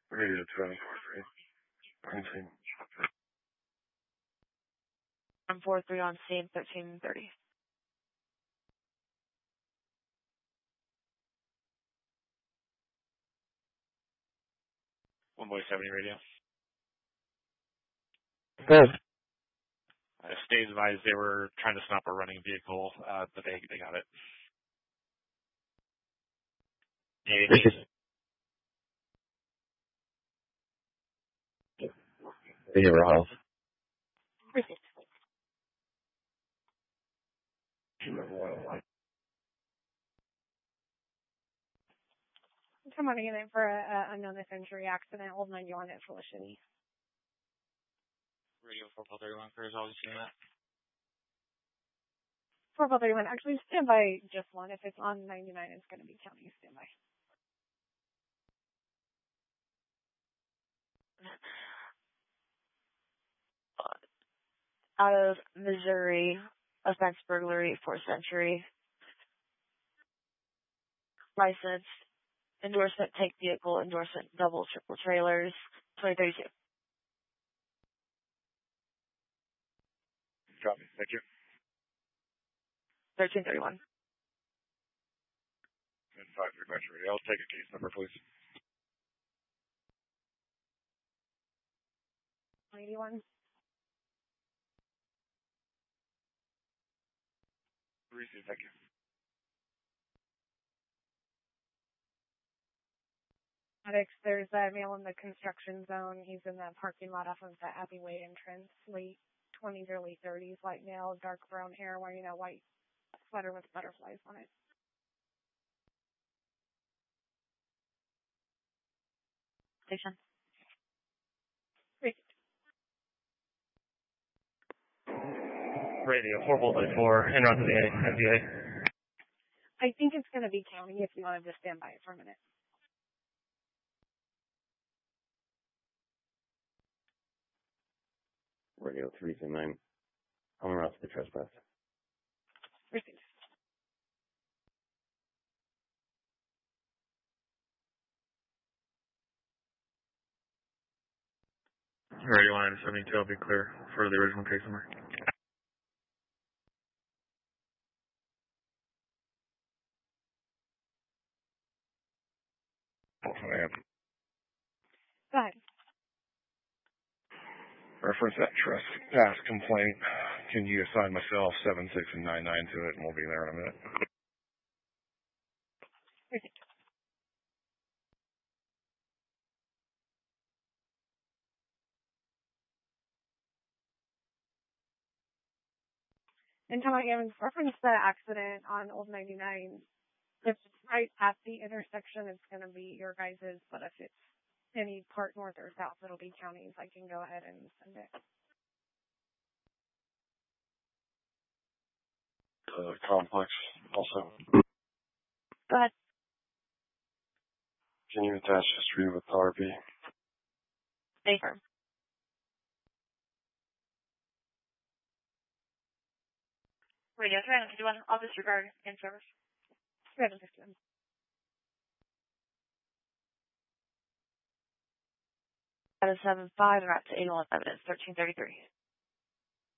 Radio 243. Quarantine. 143 on scene, 1330. 170 radio. Good. Stay advised they were trying to stop a running vehicle, but they got it. Behavioral health. Received. Come on again for a unknown injury accident, Old 91 at Felicity. Radio 431 crews always seeing that. 431. Actually, stand by just one. If it's on 99, it's going to be county standby. Out of Missouri, offense burglary, 4th century. License, endorsement, tank vehicle, endorsement, double, triple trailers, 2032. Copy. Thank you. 1331. 53 Metro Radio. I'll take a case number, please. 81. 3C, thank you. There's a male in the construction zone. He's in the parking lot off of the Abbey Way entrance. Late 20s, early 30s, white male, dark brown hair, wearing a white sweater with butterflies on it. Station. Radio 4 en route to the NVA. I think it's going to be county if you want to just stand by it for a minute. Radio 329. I'm en route to the trespass. Received. Radio line 72, I'll be clear for the original case number. I am. Go ahead. Reference that trespass complaint. Can you assign myself 7, 6, and 9, 9 to it, and we'll be there in a minute. Received. And Tom, I reference the accident on Old 99. If it's right at the intersection, it's going to be your guys's, but if it's any part north or south, it'll be counties. I can go ahead and send it. Complex also. Go ahead. Can you attach history with RP? Stay firm. Radio 351, I'll disregard in service. 351. Out of 7-5, and out to 811 evidence, 1333.